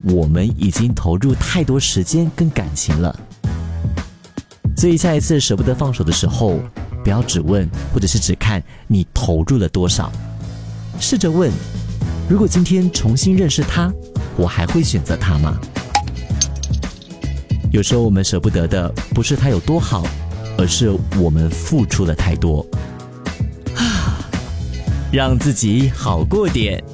我们已经投入太多时间跟感情了。所以下一次舍不得放手的时候，不要只问或者是只看你投入了多少，试着问，如果今天重新认识他，我还会选择他吗？有时候我们舍不得的不是他有多好，而是我们付出了太多。让自己好过点，